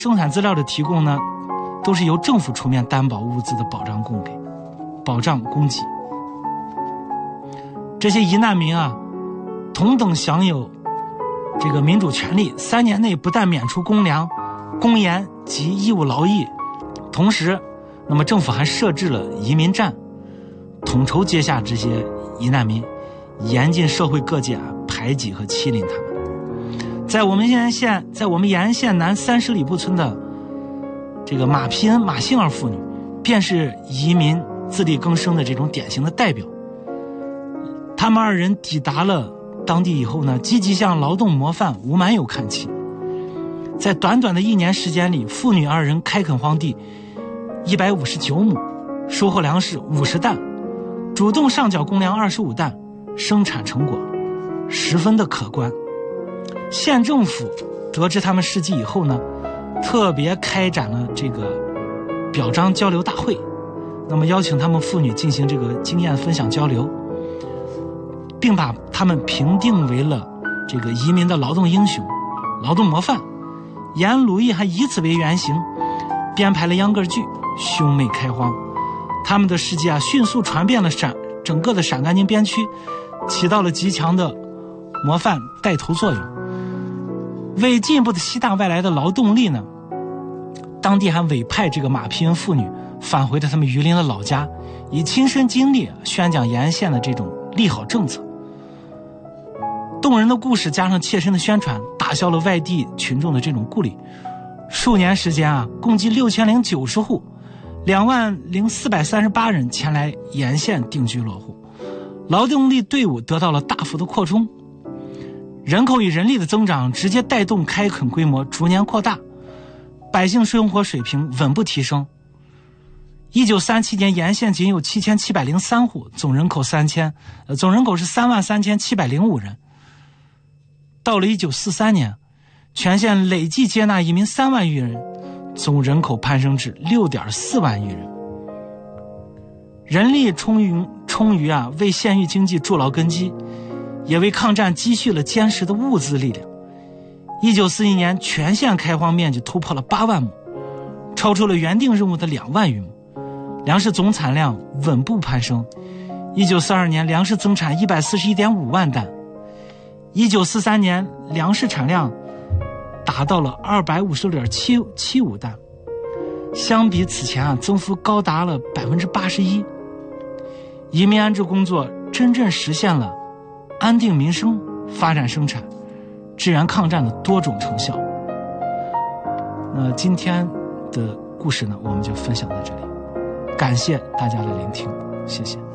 生产资料的提供呢，都是由政府出面担保物资的保障供给。这些疑难民啊，同等享有这个民主权利，3年内不但免除公粮、公盐及义务劳役，同时，那么政府还设置了移民站，统筹接下这些疑难民，严禁社会各界排挤和欺凌他们。在我们延安县南30里布村的这个马皮恩、马杏儿妇女，便是移民自力更生的这种典型的代表。他们2人抵达了当地以后呢，积极向劳动模范吴满友看齐。在短短的1年时间里，父女2人开垦荒地159亩，收获粮食50担，主动上缴公粮25担，生产成果十分的可观。县政府得知他们事迹以后呢，特别开展了这个表彰交流大会，那么邀请他们妇女进行这个经验分享交流，并把他们评定为了这个移民的劳动英雄、劳动模范。延安鲁艺还以此为原型，编排了秧歌剧《兄妹开荒》。他们的事迹迅速传遍了整个的陕甘宁边区，起到了极强的模范带头作用。为进一步的吸纳外来的劳动力呢，当地还委派这个马皮恩妇女返回了他们榆林的老家，以亲身经历宣讲延安县的这种利好政策。动人的故事加上切身的宣传，打消了外地群众的这种顾虑。数年时间共计6090户，20438人前来延县定居落户，劳动力队伍得到了大幅的扩充。人口与人力的增长直接带动开垦规模逐年扩大，百姓生活水平稳步提升。1937年，延县仅有7703户，总人口是33705人。到了1943年，全县累计接纳移民3万余人，总人口攀升至6.4万余人。人力充裕为县域经济筑牢根基，也为抗战积蓄了坚实的物资力量。1941年，全县开荒面积突破了8万亩，超出了原定任务的2万余亩，粮食总产量稳步攀升。1942年，粮食增产141.5万担。1943年，粮食产量达到了256.75担，相比此前增幅高达了81%。移民安置工作真正实现了安定民生、发展生产、支援抗战的多种成效。那今天的故事呢，我们就分享到这里，感谢大家的聆听，谢谢。